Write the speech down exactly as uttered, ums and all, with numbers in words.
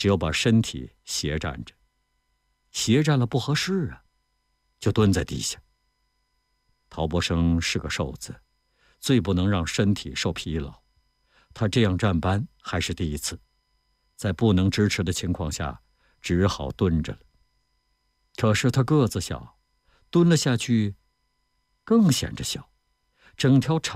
只有把身体斜站着，斜站了不合适啊，就蹲在地下。陶博生是个瘦子，最不能让身体受疲劳，他这样站班还是第一次，在不能支持的情况下，只好蹲着了。可是他个子小，蹲了下去更显着小，整条长